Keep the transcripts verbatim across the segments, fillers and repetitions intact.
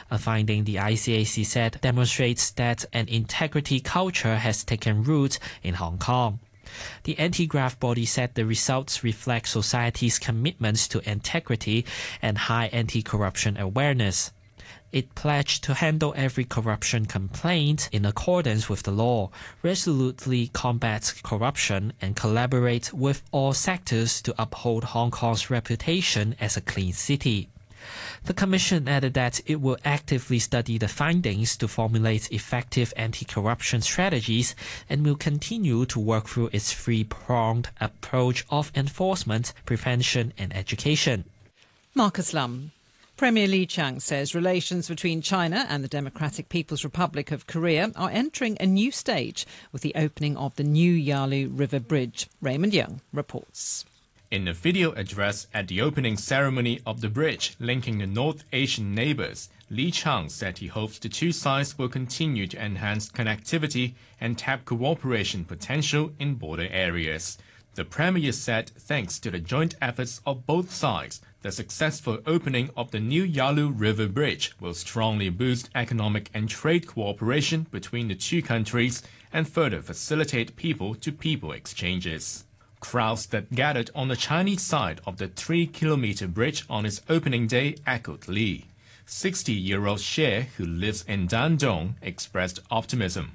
a finding the I C A C said demonstrates that an integrity culture has taken root in Hong Kong. The anti-graft body said the results reflect society's commitments to integrity and high anti-corruption awareness. It pledged to handle every corruption complaint in accordance with the law, resolutely combat corruption, and collaborate with all sectors to uphold Hong Kong's reputation as a clean city. The Commission added that it will actively study the findings to formulate effective anti-corruption strategies and will continue to work through its three-pronged approach of enforcement, prevention and education. Marcus Lum. Premier Li Qiang says relations between China and the Democratic People's Republic of Korea are entering a new stage with the opening of the new Yalu River Bridge. Raymond Young reports. In a video address at the opening ceremony of the bridge linking the North Asian neighbors, Li Qiang said he hopes the two sides will continue to enhance connectivity and tap cooperation potential in border areas. The Premier said thanks to the joint efforts of both sides, the successful opening of the new Yalu River Bridge will strongly boost economic and trade cooperation between the two countries and further facilitate people-to-people exchanges. Crowds that gathered on the Chinese side of the three-kilometer bridge on its opening day echoed Li. sixty-year-old Xie, who lives in Dandong, expressed optimism.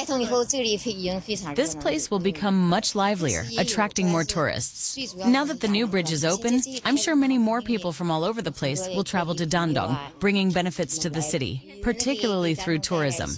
This place will become much livelier, attracting more tourists. Now that the new bridge is open, I'm sure many more people from all over the place will travel to Dandong, bringing benefits to the city, particularly through tourism.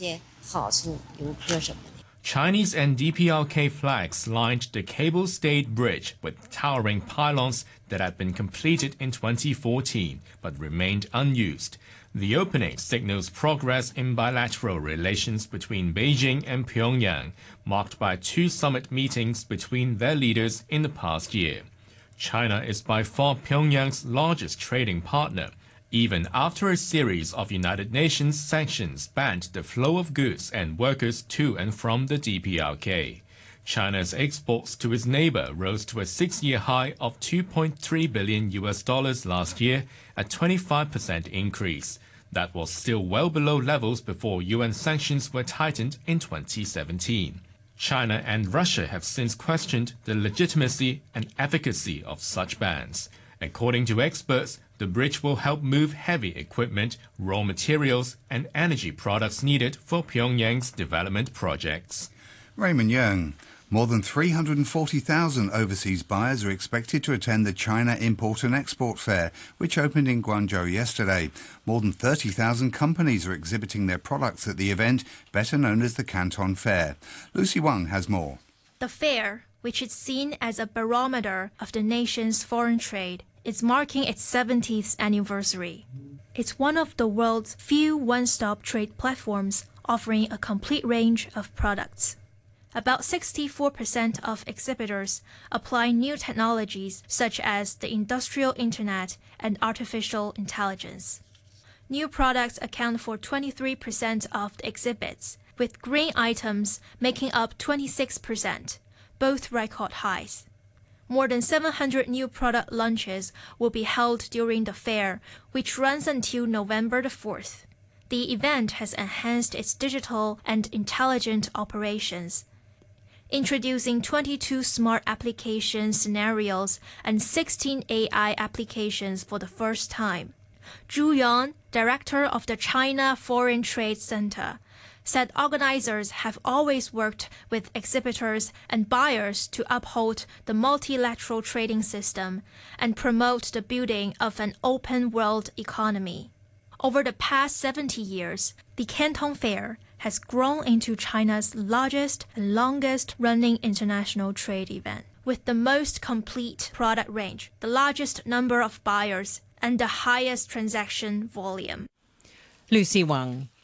Chinese and D P R K flags lined the cable-stayed bridge with towering pylons that had been completed in twenty fourteen but remained unused. The opening signals progress in bilateral relations between Beijing and Pyongyang, marked by two summit meetings between their leaders in the past year. China is by far Pyongyang's largest trading partner, even after a series of United Nations sanctions banned the flow of goods and workers to and from the D P R K. China's exports to its neighbor rose to a six-year high of two point three billion U S dollars last year, a twenty-five percent increase. That was still well below levels before U N sanctions were tightened in twenty seventeen. China and Russia have since questioned the legitimacy and efficacy of such bans. According to experts, the bridge will help move heavy equipment, raw materials, and energy products needed for Pyongyang's development projects. Raymond Young. More than three hundred forty thousand overseas buyers are expected to attend the China Import and Export Fair, which opened in Guangzhou yesterday. More than thirty thousand companies are exhibiting their products at the event, better known as the Canton Fair. Lucy Wang has more. The fair, which is seen as a barometer of the nation's foreign trade, is marking its seventieth anniversary. It's one of the world's few one-stop trade platforms offering a complete range of products. About sixty-four percent of exhibitors apply new technologies such as the industrial internet and artificial intelligence. New products account for twenty-three percent of the exhibits, with green items making up twenty-six percent, both record highs. More than seven hundred new product launches will be held during the fair, which runs until November the fourth. The event has enhanced its digital and intelligent operations, introducing twenty-two smart application scenarios and sixteen A I applications for the first time. Zhu Yuan, director of the China Foreign Trade Center, said organizers have always worked with exhibitors and buyers to uphold the multilateral trading system and promote the building of an open world economy. Over the past seventy years, the Canton Fair has grown into China's largest and longest-running international trade event, with the most complete product range, the largest number of buyers, and the highest transaction volume. Lucy Wang.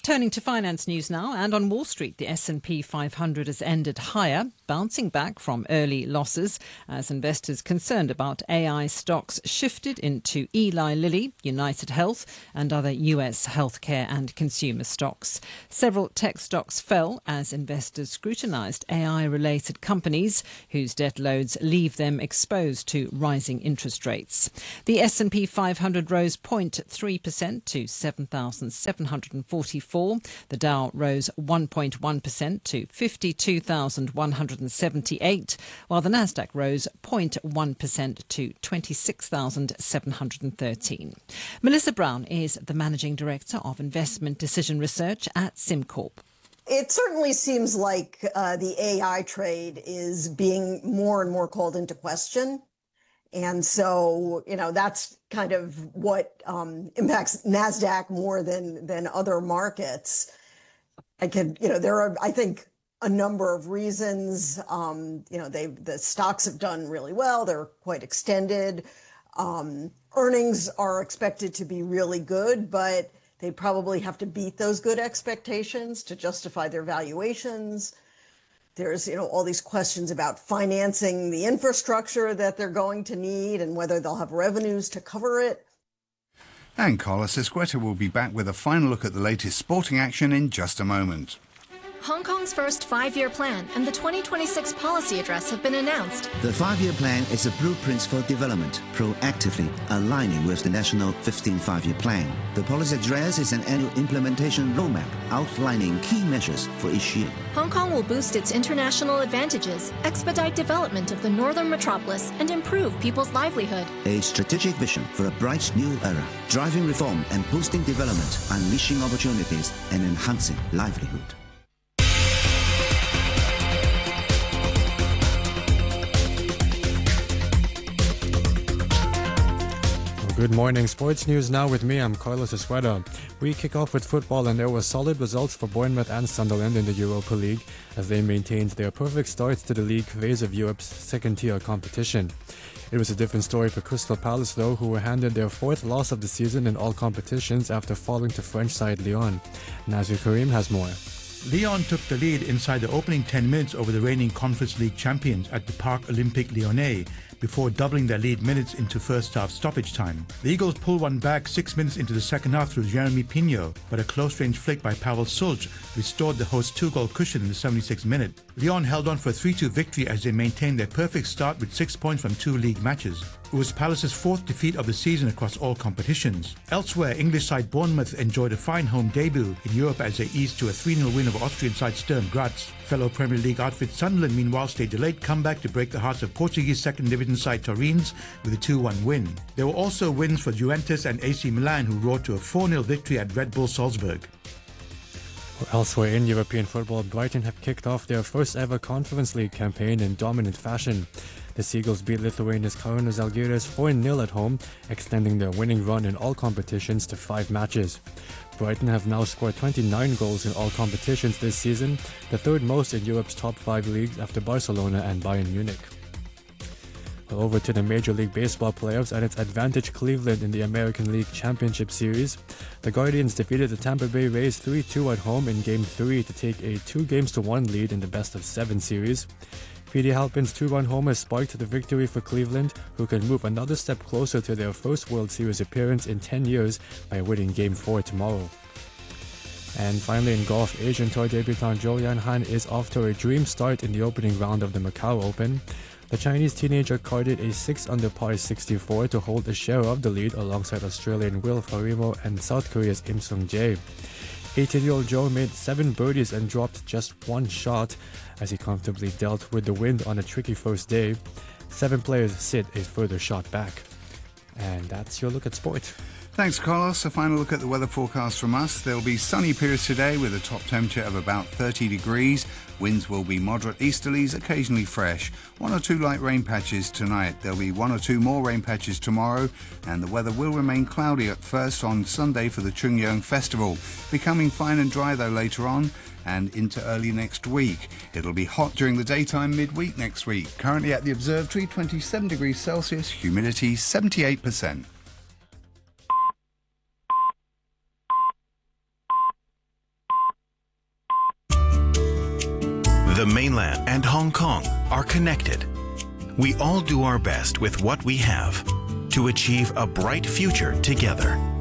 Turning to finance news now, and on Wall Street, the S and P five hundred has ended higher, bouncing back from early losses as investors concerned about A I stocks shifted into Eli Lilly, United Health and other U S healthcare and consumer stocks. Several tech stocks fell as investors scrutinised A I-related companies whose debt loads leave them exposed to rising interest rates. The S and P five hundred rose zero point three percent to seven thousand seven hundred forty-four. The Dow rose one point one percent to fifty-two thousand one hundred seventy-eight, while the Nasdaq rose zero point one percent to twenty-six thousand seven hundred thirteen. Melissa Brown is the Managing Director of Investment Decision Research at SimCorp. It certainly seems like uh, the A I trade is being more and more called into question. And so, you know, that's kind of what um, impacts NASDAQ more than than other markets. I could, you know, there are, I think, a number of reasons. Um, you know, they the stocks have done really well. They're quite extended. Um, earnings are expected to be really good, but they probably have to beat those good expectations to justify their valuations. There's, you know, all these questions about financing the infrastructure that they're going to need and whether they'll have revenues to cover it. And Carlos Escueta will be back with a final look at the latest sporting action in just a moment. Hong Kong's first five-year plan and the twenty twenty-six policy address have been announced. The five-year plan is a blueprint for development, proactively aligning with the national fifteen five-year plan. The policy address is an annual implementation roadmap outlining key measures for each year. Hong Kong will boost its international advantages, expedite development of the northern metropolis, and improve people's livelihood. A strategic vision for a bright new era, driving reform and boosting development, unleashing opportunities and enhancing livelihood. Good morning. Sports news now with me. I'm Carlos Escueta. We kick off with football, and there were solid results for Bournemouth and Sunderland in the Europa League as they maintained their perfect starts to the league phase of Europe's second-tier competition. It was a different story for Crystal Palace, though, who were handed their fourth loss of the season in all competitions after falling to French side Lyon. Nazir Karim has more. Lyon took the lead inside the opening ten minutes over the reigning Conference League champions at the Parc Olympique Lyonnais, before doubling their lead minutes into first-half stoppage time. The Eagles pulled one back six minutes into the second half through Jeremy Pignot, but a close-range flick by Pavel Sulj restored the hosts' two-goal cushion in the seventy-sixth minute. Lyon held on for a three two victory as they maintained their perfect start with six points from two league matches. It was Palace's fourth defeat of the season across all competitions. Elsewhere, English side Bournemouth enjoyed a fine home debut in Europe as they eased to a three nil win over Austrian side Sturm Graz. Fellow Premier League outfit Sunderland, meanwhile, stayed a late comeback to break the hearts of Portuguese second division side Torrens with a two one win. There were also wins for Juventus and A C Milan, who rode to a four nil victory at Red Bull Salzburg. Elsewhere in European football, Brighton have kicked off their first ever Conference League campaign in dominant fashion. The Seagulls beat Lithuania's Kaunas Žalgiris four nil at home, extending their winning run in all competitions to five matches. Brighton have now scored twenty-nine goals in all competitions this season, the third most in Europe's top five leagues after Barcelona and Bayern Munich. Well, over to the Major League Baseball playoffs and its advantage Cleveland in the American League Championship Series. The Guardians defeated the Tampa Bay Rays three two at home in Game three to take a two games to one lead in the best of seven series. Petey Halpin's two-run homer sparked the victory for Cleveland, who can move another step closer to their first World Series appearance in ten years by winning Game four tomorrow. And finally in golf, Asian Tour debutant Zhou Yanhan is off to a dream start in the opening round of the Macau Open. The Chinese teenager carded a six under par sixty-four to hold a share of the lead alongside Australian Will Farimo and South Korea's Im Sung-jae. eighteen-year-old Zhou made seven birdies and dropped just one shot as he comfortably dealt with the wind on a tricky first day. Seven players sit a further shot back. And that's your look at sport. Thanks, Carlos. A final look at the weather forecast from us. There'll be sunny periods today with a top temperature of about thirty degrees. Winds will be moderate easterlies, occasionally fresh. One or two light rain patches tonight. There'll be one or two more rain patches tomorrow, and the weather will remain cloudy at first on Sunday for the Chungyong Festival, becoming fine and dry though later on and into early next week. It'll be hot during the daytime midweek next week. Currently at the observatory, twenty-seven degrees Celsius, humidity seventy-eight percent. The mainland and Hong Kong are connected. We all do our best with what we have to achieve a bright future together.